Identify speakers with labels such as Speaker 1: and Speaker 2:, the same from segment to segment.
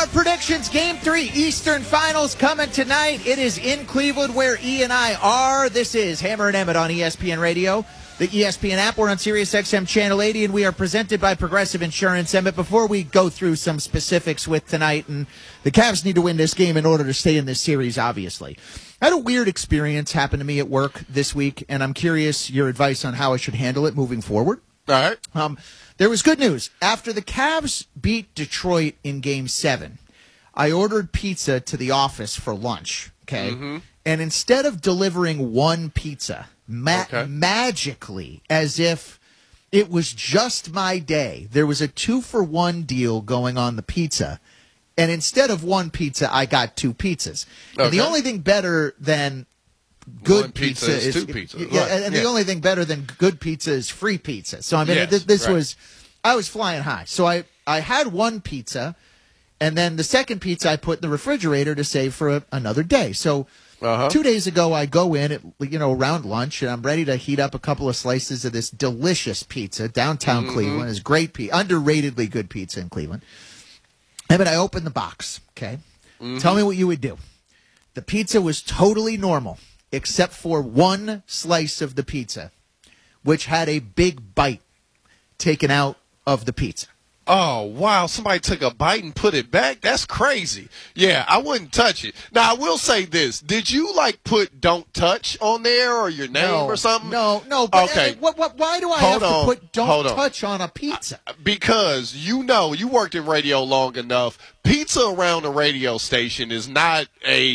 Speaker 1: Our predictions, Game 3, Eastern Finals coming tonight. It is in Cleveland where E and I are. This is Hammer and Emmett on ESPN Radio, the ESPN app. We're on Sirius XM Channel 80, and we are presented by Progressive Insurance. Emmett, before we go through some specifics with tonight, and the Cavs need to win this game in order to stay in this series, obviously. I had a weird experience happen to me at work this week, and I'm curious your advice on how I should handle it moving forward.
Speaker 2: All right.
Speaker 1: There was good news. After the Cavs beat Detroit in Game 7, I ordered pizza to the office for lunch, okay? Mm-hmm. And instead of delivering one pizza, magically, as if it was just my day, there was a 2-for-1 deal going on the pizza. And instead of one pizza, I got two pizzas. Okay. And the only thing better than good pizza is two pizzas. Yeah, and the only thing better than good pizza is free pizza. So I mean, I was flying high. So I had one pizza, and then the second pizza I put in the refrigerator to save for another day. So 2 days ago, I go in at around lunch, and I'm ready to heat up a couple of slices of this delicious pizza. Downtown Cleveland is great pizza, underratedly good pizza in Cleveland. And then I opened the box. Okay, tell me what you would do. The pizza was totally normal, except for one slice of the pizza, which had a big bite taken out of the pizza.
Speaker 2: Oh, wow. Somebody took a bite and put it back? That's crazy. Yeah, I wouldn't touch it. Now, I will say this. Did you, put don't touch on there or your name or something?
Speaker 1: No. But okay. Why do I have to put don't touch on a pizza?
Speaker 2: Because you worked in radio long enough. Pizza around a radio station is not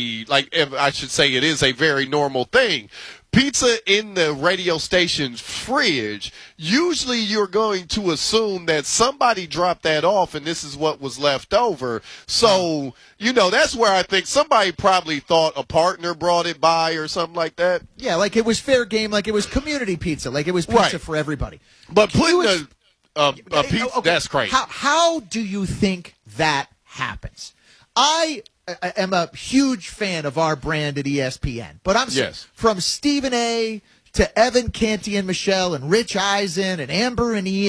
Speaker 2: it is a very normal thing. Pizza in the radio station's fridge, usually you're going to assume that somebody dropped that off and this is what was left over. So, that's where I think somebody probably thought a partner brought it by or something like that.
Speaker 1: Yeah, like it was fair game, like it was community pizza, like it was pizza for everybody.
Speaker 2: But putting a pizza, that's crazy.
Speaker 1: How do you think that happens? I am a huge fan of our brand at ESPN, but from Stephen A. to Evan Canty and Michelle and Rich Eisen and Amber and Ian.